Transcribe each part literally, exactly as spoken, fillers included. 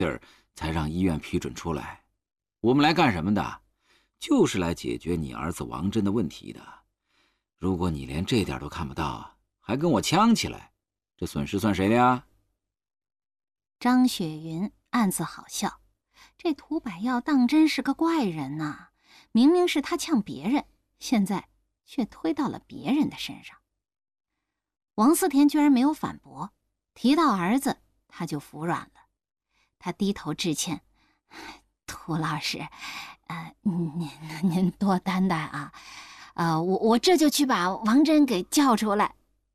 地儿才让医院批准出来。我们来干什么的？就是来解决你儿子王真的问题的。如果你连这点都看不到，还跟我呛起来，这损失算谁的呀？” 张雪云暗自好笑，这涂百耀当真是个怪人呐、啊！明明是他呛别人，现在却推到了别人的身上。王思田居然没有反驳，提到儿子他就服软了。他低头致歉：“涂老师，呃，您您多担待啊，呃，我我这就去把王真给叫出来。”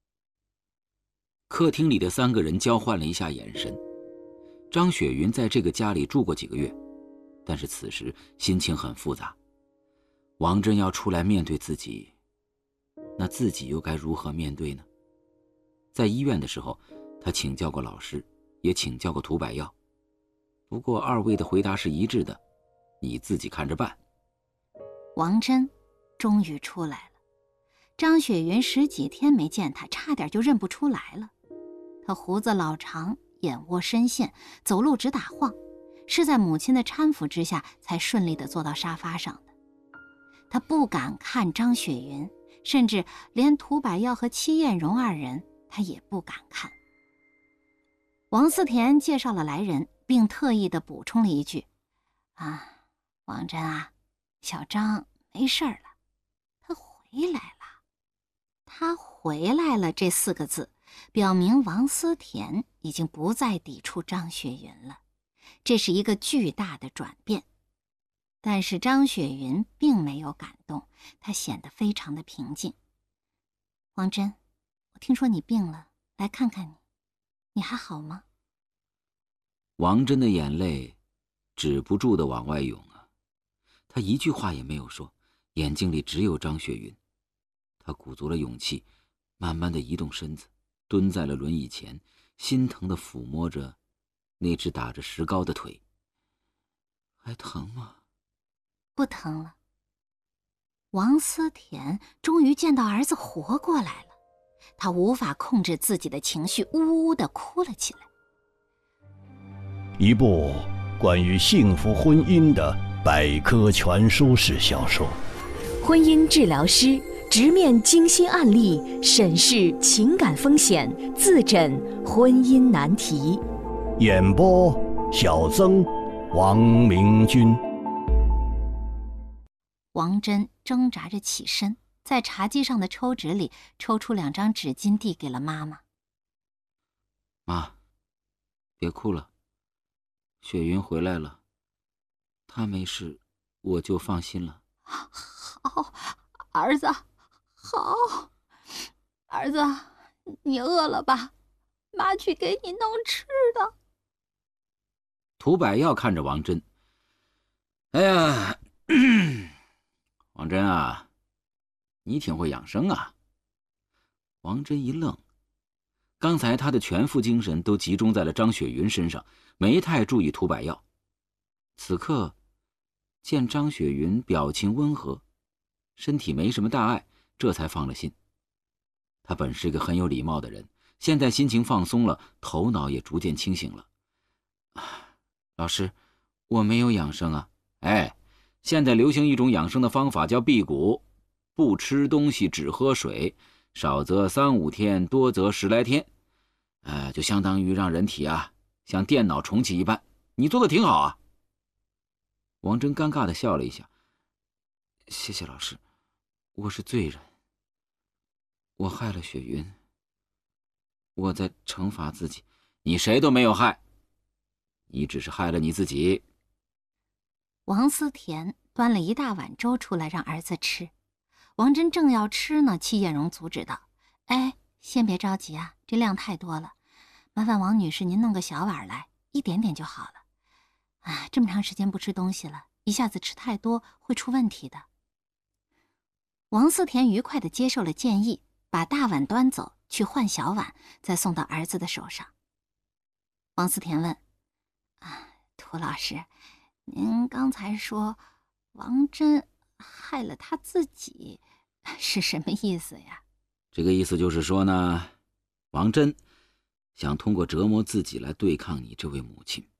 客厅里的三个人交换了一下眼神。张雪云在这个家里住过几个月，但是此时心情很复杂。王真要出来面对自己，那自己又该如何面对呢？在医院的时候，他请教过老师，也请教过涂百耀，不过二位的回答是一致的：你自己看着办。 王真终于出来了。张雪云十几天没见他，差点就认不出来了。他胡子老长，眼窝深陷，走路直打晃，是在母亲的搀扶之下才顺利地坐到沙发上的。他不敢看张雪云，甚至连涂百耀和戚艳荣二人他也不敢看。王思田介绍了来人，并特意地补充了一句：“啊，王真啊，小张没事了，他回来了。”他回来了这四个字表明王思田已经不再抵触张雪云了，这是一个巨大的转变。但是张雪云并没有感动，她显得非常的平静。“王真，我听说你病了，来看看你，你还好吗？” 王真的眼泪止不住的往外涌啊，她一句话也没有说，眼睛里只有张雪云。她鼓足了勇气，慢慢的移动身子，蹲在了轮椅前，心疼的抚摸着那只打着石膏的腿。“还疼吗？”“ 不疼了。”王思田终于见到儿子活过来了，他无法控制自己的情绪，呜呜地哭了起来。 一部关于幸福婚姻的百科全书式小说， 婚姻治疗师直面精心案例，审视情感风险，自诊婚姻难题。 演播：小曾、王明君。 王真挣扎着起身，在茶几上的抽纸里抽出两张纸巾，递给了妈妈。 “妈，别哭了，雪云回来了，她没事，我就放心了。”“ 好，儿子，好，儿子，你饿了吧？妈去给你弄吃的。” 涂百耀看着王真：“哎呀，王真啊，你挺会养生啊。”王真一愣，刚才他的全副精神都集中在了张雪云身上，没太注意涂百耀。此刻见张雪云表情温和，身体没什么大碍，这才放了心。他本是个很有礼貌的人，现在心情放松了，头脑也逐渐清醒了。“老师，我没有养生啊。”“哎，现在流行一种养生的方法叫辟谷，不吃东西，只喝水，少则三五天，多则十来天，呃，就相当于让人体啊像电脑重启一般。你做的挺好啊。”王真尴尬地笑了一下：“谢谢老师，我是罪人，我害了雪云，我在惩罚自己。”“你谁都没有害，你只是害了你自己。” 王思田端了一大碗粥出来让儿子吃。王真正要吃呢，戚艳荣阻止道：“哎，先别着急啊，这量太多了，麻烦王女士您弄个小碗来，一点点就好了。啊，这么长时间不吃东西了，一下子吃太多会出问题的。”王思田愉快地接受了建议，把大碗端走，去换小碗，再送到儿子的手上。王思田问：“啊，涂老师，您刚才说王真害了他自己，是什么意思呀？”“ 这个意思就是说呢，王真想通过折磨自己来对抗你这位母亲。